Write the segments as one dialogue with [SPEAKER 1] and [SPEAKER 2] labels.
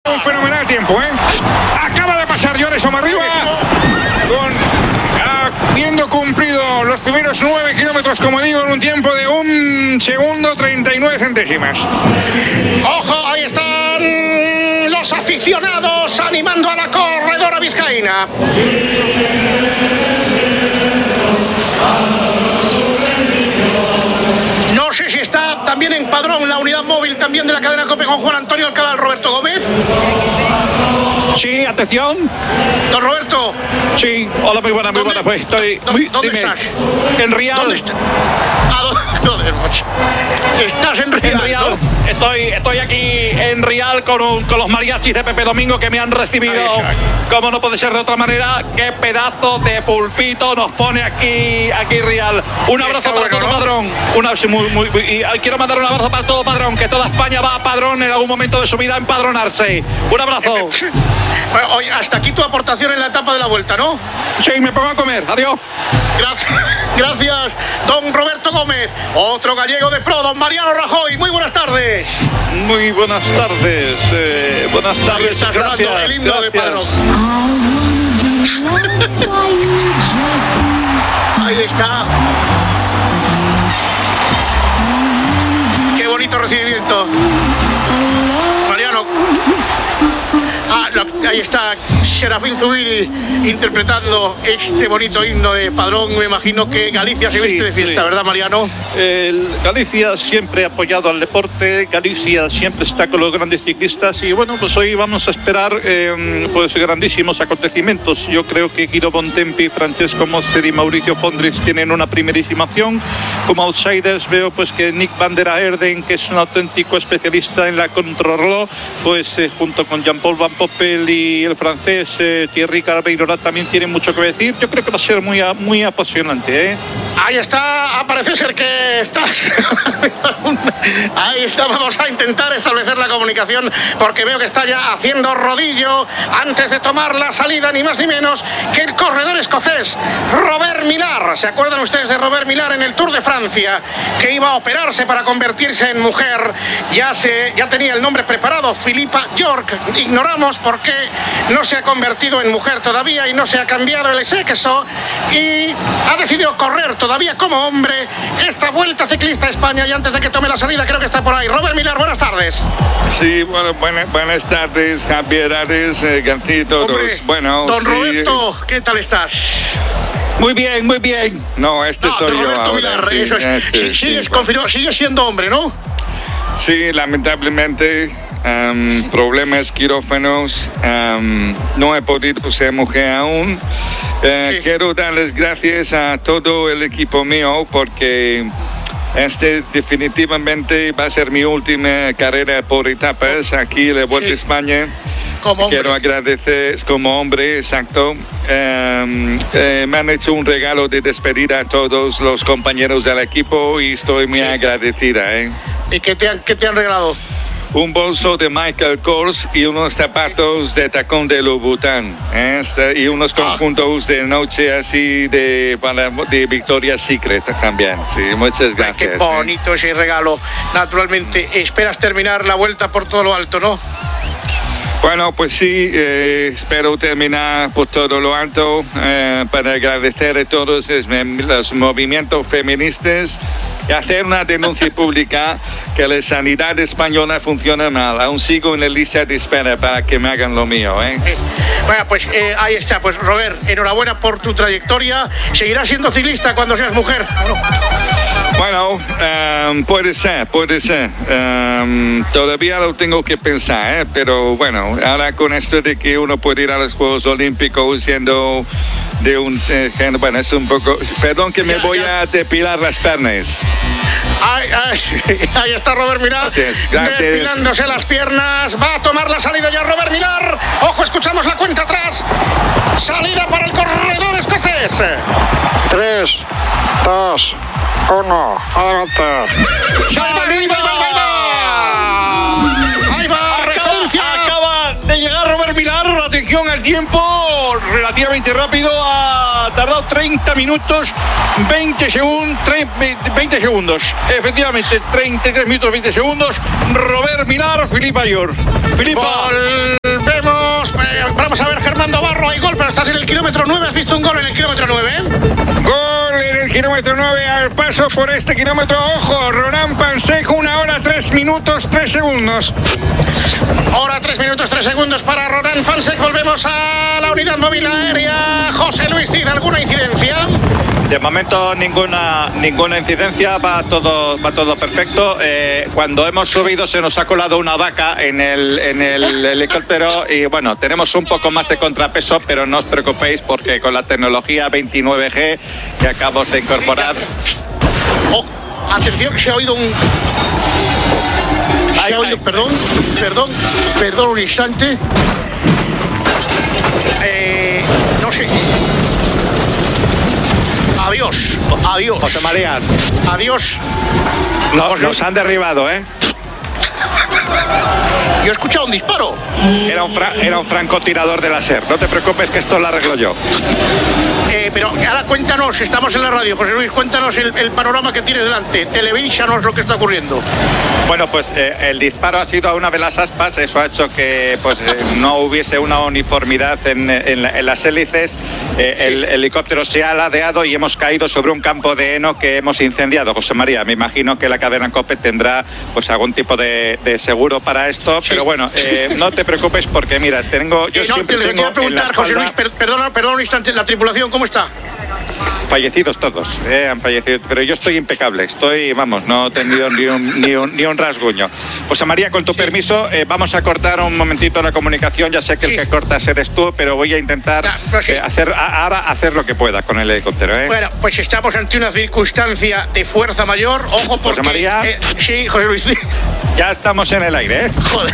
[SPEAKER 1] Un fenomenal tiempo, Acaba de pasar Jones Somarriba habiendo cumplido los primeros 9 kilómetros, como digo, en un tiempo de 1 segundo 39 centésimas.
[SPEAKER 2] ¡Ojo! Ahí están los aficionados animando a la corredora vizcaína. No sé si está también en Padrón la unidad móvil también de la cadena COPE con Juan Antonio Alcalá, Roberto Gómez.
[SPEAKER 3] Sí, atención.
[SPEAKER 2] Don Roberto.
[SPEAKER 3] Sí, hola, muy buena, pues estoy...
[SPEAKER 2] ¿Dónde estás?
[SPEAKER 3] En Rial.
[SPEAKER 2] ¿Dónde estás? ¿Dónde, macho? Estás en Rial,
[SPEAKER 3] en Rial.
[SPEAKER 2] ¿no?
[SPEAKER 3] Estoy aquí en Rial con los mariachis de Pepe Domingo que me han recibido, como no puede ser de otra manera. Qué pedazo de pulpito nos pone aquí Rial. Un abrazo para todo Padrón. Y quiero mandar un abrazo para todo Padrón, que toda España va a Padrón en algún momento de su vida a empadronarse. Un abrazo.
[SPEAKER 2] Bueno, oye, hasta aquí tu aportación en la etapa de la vuelta, ¿no?
[SPEAKER 3] Sí, me pongo a comer. Adiós.
[SPEAKER 2] Gracias, don Roberto Gómez. Otro gallego de pro, don Mariano Rajoy. Muy buenas tardes.
[SPEAKER 3] Muy buenas tardes. Buenas tardes.
[SPEAKER 2] Ahí está sonando el himno de Padrón. Ahí está. Qué bonito recibimiento. Mariano. Ahí está Serafín Zubiri interpretando este bonito himno de Padrón. Me imagino que Galicia se viste de fiesta, ¿verdad, Mariano?
[SPEAKER 3] Galicia siempre ha apoyado al deporte, Galicia siempre está con los grandes ciclistas y bueno, pues hoy vamos a esperar pues grandísimos acontecimientos. Yo creo que Guido Bontempi, Francesco Moster y Mauricio Fondris tienen una primerísima opción. Como outsiders veo pues que Nick van der Aerden, que es un auténtico especialista en la contrarreloj, pues junto con Jean-Paul Van Poppel y el francés Thierry Carveirola también tiene mucho que decir. Yo creo que va a ser muy apasionante,
[SPEAKER 2] Ahí está, parece ser que está. Ahí está, vamos a intentar establecer la comunicación porque veo que está ya haciendo rodillo antes de tomar la salida, ni más ni menos que el corredor escocés Robert Millar. ¿Se acuerdan ustedes de Robert Millar en el Tour de Francia? Que iba a operarse para convertirse en mujer. Ya tenía el nombre preparado, Philippa York. Ignoramos por qué no se ha convertido en mujer todavía y no se ha cambiado el sexo y ha decidido correr todavía como hombre esta Vuelta Ciclista a España. Y antes de que tome la salida, creo que está por ahí Robert Millar. Buenas tardes.
[SPEAKER 1] Sí, bueno, buenas tardes, Javier Ares, Gantito. Bueno,
[SPEAKER 2] don Roberto, ¿qué tal estás?
[SPEAKER 3] Muy bien.
[SPEAKER 1] No, soy yo
[SPEAKER 2] Roberto
[SPEAKER 1] ahora.
[SPEAKER 2] Millar, sigues siendo hombre, ¿no?
[SPEAKER 1] Sí, lamentablemente, problemas quirófanos, no he podido ser mujer aún. Quiero darles gracias a todo el equipo mío porque definitivamente va a ser mi última carrera por etapas aquí en la Vuelta a España. Quiero agradecer como hombre, exacto. Me han hecho un regalo de despedida a todos los compañeros del equipo y estoy muy agradecida.
[SPEAKER 2] ¿Y qué te han regalado?
[SPEAKER 1] Un bolso de Michael Kors y unos zapatos de tacón de Louboutin, y unos conjuntos de noche así de Victoria's Secret también. Sí, muchas gracias.
[SPEAKER 2] Qué bonito ese regalo. Naturalmente, esperas terminar la vuelta por todo lo alto, ¿no?
[SPEAKER 1] Bueno, pues sí, espero terminar por todo lo alto para agradecer a todos los movimientos feministas y hacer una denuncia pública que la sanidad española funciona mal. Aún sigo en la lista de espera para que me hagan lo mío.
[SPEAKER 2] Bueno, pues ahí está. Pues Robert, enhorabuena por tu trayectoria. ¿Seguirás siendo ciclista cuando seas mujer?
[SPEAKER 1] Bueno, puede ser. Todavía lo tengo que pensar, pero bueno, ahora con esto de que uno puede ir a los Juegos Olímpicos siendo de un bueno, es un poco. Perdón que me voy a depilar las piernas.
[SPEAKER 2] Ahí está Robert Millar.
[SPEAKER 1] Gracias.
[SPEAKER 2] Depilándose las piernas. Va a tomar la salida ya Robert Millar. Ojo, escuchamos la cuenta atrás. Salida para el corredor escocés.
[SPEAKER 4] 3, 2, 1, adelante.
[SPEAKER 2] Ahí va, referencia.
[SPEAKER 3] Acaba de llegar Robert Millar. Atención al tiempo, relativamente rápido. Ha tardado 30 minutos, 20 segundos. Efectivamente, 33 minutos, 20 segundos. Robert Millar, Philippa York.
[SPEAKER 2] kilómetro 9. ¿Has visto un gol en el kilómetro 9?
[SPEAKER 1] Gol en el kilómetro 9 al paso por este kilómetro. Ojo, Roland Pansec, 1 hora 3 minutos 3 segundos.
[SPEAKER 2] Hora 3 minutos 3 segundos para Roland Pansec. Volvemos a la unidad móvil aérea. José Luis Cid, ¿alguna incidencia?
[SPEAKER 3] De momento ninguna incidencia, va todo perfecto. Cuando hemos subido se nos ha colado una vaca en el helicóptero y bueno, tenemos un poco más de contrapeso, pero no os preocupéis porque con la tecnología 29G que acabamos de incorporar...
[SPEAKER 2] Oh, atención, que se ha oído un... Se ha oído, perdón un instante. No sé... Adiós.
[SPEAKER 3] José María.
[SPEAKER 2] Adiós.
[SPEAKER 3] Nos han derribado, ¿eh?
[SPEAKER 2] Yo he escuchado un disparo.
[SPEAKER 3] Era un francotirador de láser. No te preocupes que esto lo arreglo yo.
[SPEAKER 2] Pero ahora cuéntanos, estamos en la radio, José Luis, cuéntanos el panorama que tienes delante. Televísanos lo que está ocurriendo.
[SPEAKER 3] Bueno, pues el disparo ha sido a una de las aspas. Eso ha hecho que no hubiese una uniformidad en las hélices. El helicóptero se ha ladeado y hemos caído sobre un campo de heno que hemos incendiado. José María, me imagino que la cadena COPE tendrá pues algún tipo de seguro para esto, sí. Pero bueno, no te preocupes porque mira, yo siempre tengo
[SPEAKER 2] quiero preguntar, José Luis, perdona un instante, la tripulación, ¿cómo está?
[SPEAKER 3] Fallecidos todos, han fallecido, pero yo estoy impecable, no he tenido ni un rasguño. José María, con tu permiso, vamos a cortar un momentito la comunicación, ya sé que el que cortas eres tú, pero voy a intentar hacer lo que pueda con el helicóptero.
[SPEAKER 2] Bueno, pues estamos ante una circunstancia de fuerza mayor, ojo porque...
[SPEAKER 3] José María.
[SPEAKER 2] Sí, José Luis.
[SPEAKER 3] Ya estamos en el aire,
[SPEAKER 2] Joder.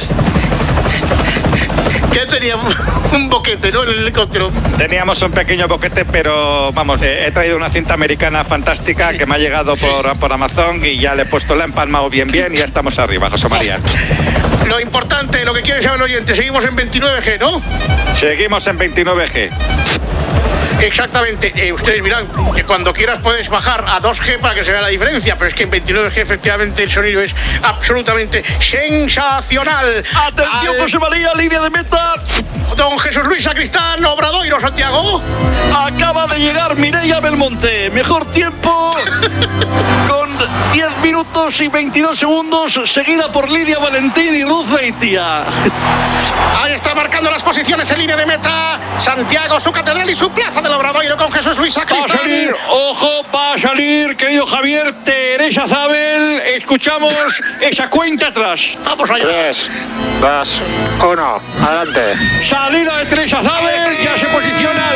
[SPEAKER 2] Ya teníamos un boquete, ¿no? En el helicóptero.
[SPEAKER 3] Teníamos un pequeño boquete, pero vamos, he traído una cinta americana fantástica que me ha llegado por Amazon y ya le he puesto, la he empalmado bien y ya estamos arriba, José María.
[SPEAKER 2] Lo importante, lo que quiere saber el oyente, seguimos en 29G, ¿no?
[SPEAKER 3] Seguimos en 29G.
[SPEAKER 2] Exactamente, ustedes miran que cuando quieras puedes bajar a 2G para que se vea la diferencia, pero es que en 29G efectivamente el sonido es absolutamente sensacional.
[SPEAKER 5] Atención, José María, línea de meta.
[SPEAKER 2] Don Jesús Luis Sacristán, Obradoiro, Santiago.
[SPEAKER 5] Acaba de llegar Mireia Belmonte, mejor tiempo con 10 minutos y 22 segundos, seguida por Lidia Valentín y Ruth Beitia.
[SPEAKER 2] Ahí está marcando las posiciones en línea de meta Santiago, su catedral y su plaza del Obradoiro con Jesús Luis Sacristán.
[SPEAKER 5] Va a salir, querido Javier, Teresa Zabel. Escuchamos esa cuenta atrás.
[SPEAKER 2] Vamos allá.
[SPEAKER 4] 3, 2, 1, adelante.
[SPEAKER 5] Salida de Teresa Zabel, ya se posiciona.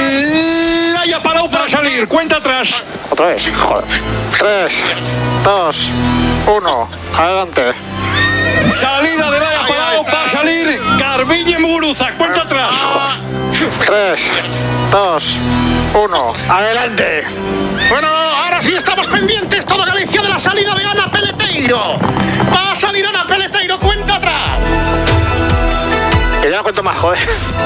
[SPEAKER 5] Laia Palau para salir, cuenta atrás.
[SPEAKER 4] Otra vez, joder. 3, 2, 1, adelante.
[SPEAKER 5] Salida de Laia Palau, va a salir Garbiñe Muguruza, cuenta atrás.
[SPEAKER 4] 3, 2, 1, adelante.
[SPEAKER 2] Bueno, ahora sí estamos pendientes, todo Galicia, de la salida de Ana Peleteiro. Va a salir Ana Peleteiro, cuenta atrás.
[SPEAKER 4] Que ya no cuento más, joder.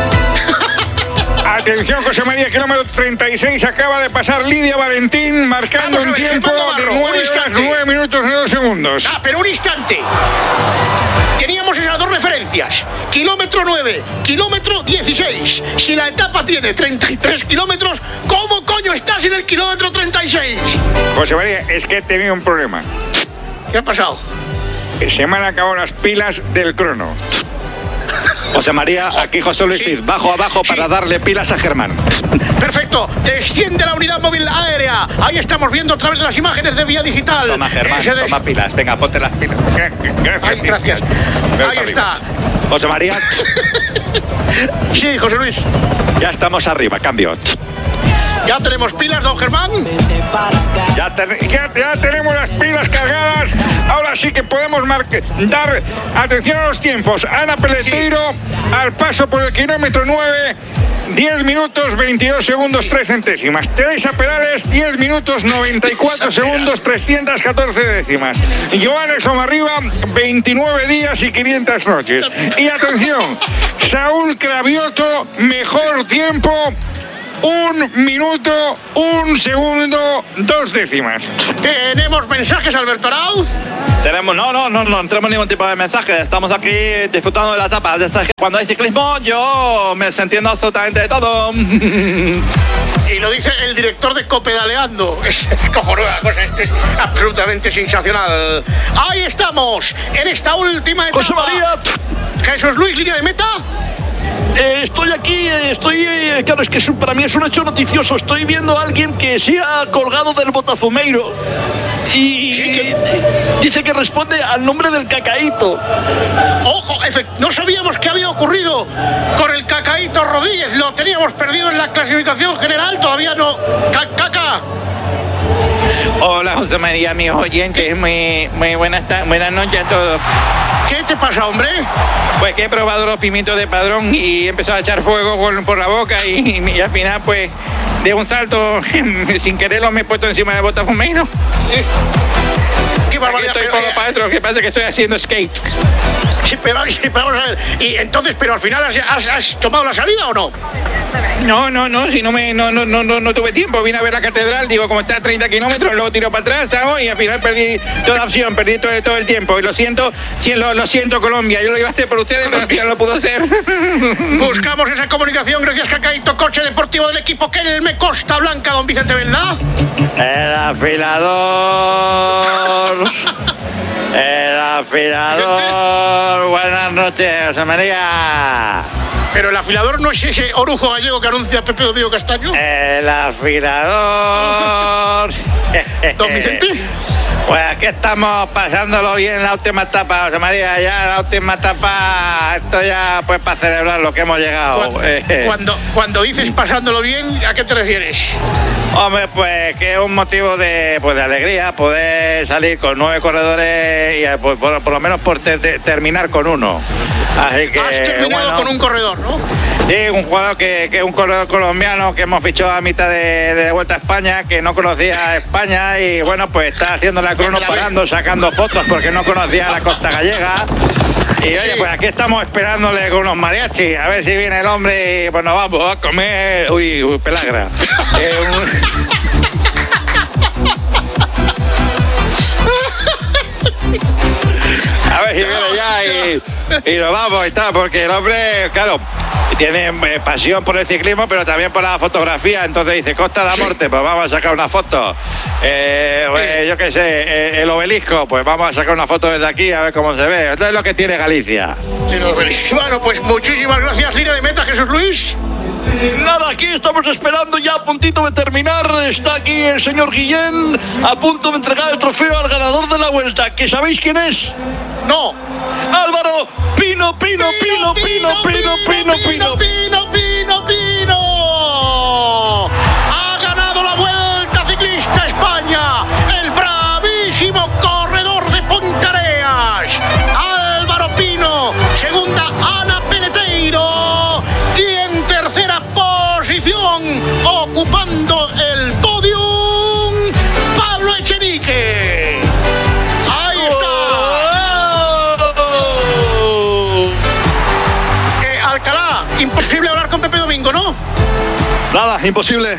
[SPEAKER 1] Atención, José María, kilómetro 36, acaba de pasar Lidia Valentín, marcando un tiempo de 9 minutos y 2 segundos.
[SPEAKER 2] Pero un instante. Teníamos esas dos referencias, kilómetro 9, kilómetro 16. Si la etapa tiene 33 kilómetros, ¿cómo coño estás en el kilómetro 36?
[SPEAKER 1] José María, es que he tenido un problema.
[SPEAKER 2] ¿Qué ha pasado?
[SPEAKER 1] Se me han acabado las pilas del crono.
[SPEAKER 3] José María, aquí José Luis Cid, bajo abajo para darle pilas a Germán.
[SPEAKER 2] Perfecto, desciende la unidad móvil aérea. Ahí estamos viendo a través de las imágenes de Vía Digital.
[SPEAKER 3] Toma, Germán, toma pilas. Venga, ponte las pilas.
[SPEAKER 2] Gracias. Gracias. Ahí está.
[SPEAKER 3] José María.
[SPEAKER 2] Sí, José Luis.
[SPEAKER 3] Ya estamos arriba, cambio.
[SPEAKER 2] ¿Ya tenemos pilas, don Germán?
[SPEAKER 1] Ya tenemos las pilas cargadas. Ahora sí que podemos dar atención a los tiempos. Ana Peleteiro, al paso por el kilómetro 9, 10 minutos 22 segundos 3 centésimas. Teresa Perales, 10 minutos 94 segundos 314 décimas. Joan Somarriba, 29 días y 500 noches. Y atención, Saúl Cravioto, mejor tiempo, 1 minuto, 1 segundo, 2 décimas.
[SPEAKER 2] ¿Tenemos mensajes, Alberto Arau?
[SPEAKER 3] No tenemos ningún tipo de mensaje. Estamos aquí disfrutando de la etapa. Cuando hay ciclismo, yo me entiendo absolutamente de todo.
[SPEAKER 2] Y lo dice el director de Copedaleando. Es cojonuda cosa, es absolutamente sensacional. Ahí estamos, en esta última etapa.
[SPEAKER 5] José María.
[SPEAKER 2] Jesús Luis, línea de meta.
[SPEAKER 5] Estoy aquí, claro, es que para mí es un hecho noticioso. Estoy viendo a alguien que se ha colgado del Botafumeiro y dice que responde al nombre del Cacaíto.
[SPEAKER 2] Ojo, no sabíamos qué había ocurrido con el Cacaíto Rodríguez. Lo teníamos perdido en la clasificación general, todavía no. Caca.
[SPEAKER 1] Hola, José María, mis oyentes. Muy buenas noches a todos.
[SPEAKER 2] ¿Qué te pasa, hombre?
[SPEAKER 1] Pues que he probado los pimientos de Padrón y he empezado a echar fuego por la boca y al final, pues, de un salto, sin quererlo, me he puesto encima del Botafumeiro.
[SPEAKER 2] ¡Qué barbaridad!
[SPEAKER 1] Estoy para adentro, que pasa que estoy haciendo skate.
[SPEAKER 2] Sí, pero vamos a ver. Y entonces, pero al final has tomado la salida o no?
[SPEAKER 1] No, si no tuve tiempo. Vine a ver la catedral, digo, como está a 30 kilómetros, luego tiro para atrás, ¿sabes? Y al final perdí toda opción, perdí todo el tiempo. Y lo siento, Colombia. Yo lo iba a hacer por ustedes, pero al final no lo pudo hacer.
[SPEAKER 2] Buscamos esa comunicación, gracias, Cacaíto, coche deportivo del equipo Kelme Costa Blanca, don Vicente Belda.
[SPEAKER 3] El afilador. El afilador. Buenas noches, José María.
[SPEAKER 2] Pero el afilador no es ese orujo gallego que anuncia Pepe Domingo Castaño.
[SPEAKER 3] El afilador.
[SPEAKER 2] Don Vicente.
[SPEAKER 3] Pues aquí estamos pasándolo bien en la última etapa, José María. Ya la última etapa, esto ya pues para celebrar lo que hemos llegado.
[SPEAKER 2] Cuando dices pasándolo bien, ¿a qué te refieres?
[SPEAKER 3] Hombre, pues que es un motivo de alegría poder salir con 9 corredores y pues, por lo menos por terminar con uno. Así que,
[SPEAKER 2] has terminado con un corredor, ¿no?
[SPEAKER 3] Sí, un jugador que es un corredor colombiano que hemos fichado a mitad de Vuelta a España, que no conocía a España y bueno, pues está haciendo la crono parando, sacando fotos porque no conocía la costa gallega. Y oye, pues aquí estamos esperándole con unos mariachis, a ver si viene el hombre y pues nos vamos a comer. Uy, pelagra. A ver si viene ya y nos vamos y tal, porque el hombre, claro, tiene pasión por el ciclismo, pero también por la fotografía. Entonces dice, Costa de la Morte, pues vamos a sacar una foto. Pues, yo qué sé, el obelisco, pues vamos a sacar una foto desde aquí a ver cómo se ve. Esto es lo que tiene Galicia.
[SPEAKER 2] Bueno, pues muchísimas gracias, línea de meta, Jesús Luis.
[SPEAKER 5] Nada, aquí estamos esperando ya a puntito de terminar. Está aquí el señor Guillén a punto de entregar el trofeo al ganador de la Vuelta. ¿Que sabéis quién es?
[SPEAKER 2] No.
[SPEAKER 5] Álvaro Pino.
[SPEAKER 2] Ha ganado la Vuelta Ciclista España, el bravísimo corredor de Pontareas, Álvaro Pino. Segunda, Ana Peleteiro. Y en tercera posición, ocupando el podium, Pablo Echenique. Ahí está. Alcalá, imposible hablar con Pepe Domingo, ¿no?
[SPEAKER 3] Nada, imposible.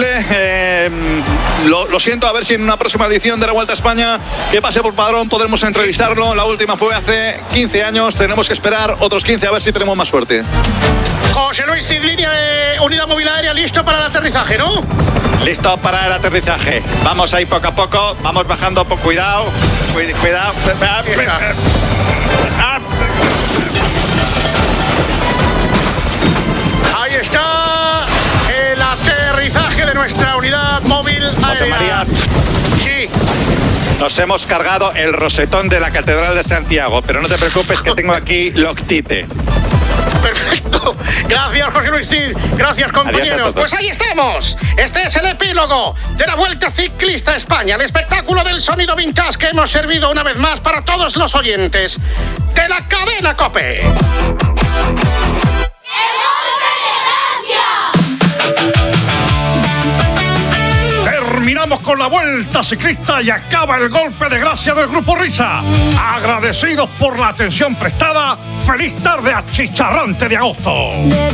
[SPEAKER 3] Lo siento, a ver si en una próxima edición de la Vuelta a España que pase por Padrón podremos entrevistarlo. La última fue hace 15 años, tenemos que esperar otros 15 a ver si tenemos más suerte.
[SPEAKER 2] José Luis Cid, línea de unidad móvil aérea, listo para el aterrizaje, ¿no?
[SPEAKER 3] Listo para el aterrizaje. Vamos ahí poco a poco, vamos bajando, cuidado.
[SPEAKER 2] Ahí está el aterrizaje de nuestra unidad móvil aérea.
[SPEAKER 3] José María.
[SPEAKER 2] Sí.
[SPEAKER 3] Nos hemos cargado el rosetón de la Catedral de Santiago, pero no te preocupes que tengo aquí Loctite.
[SPEAKER 2] Perfecto. Gracias, José Luis Cid. Gracias, compañeros. Pues ahí estamos. Este es el epílogo de la Vuelta Ciclista España, el espectáculo del sonido vintage que hemos servido una vez más para todos los oyentes de la cadena COPE.
[SPEAKER 6] Terminamos con la Vuelta Ciclista y acaba el golpe de gracia del Grupo Risa. Agradecidos por la atención prestada. Feliz tarde achicharrante de agosto.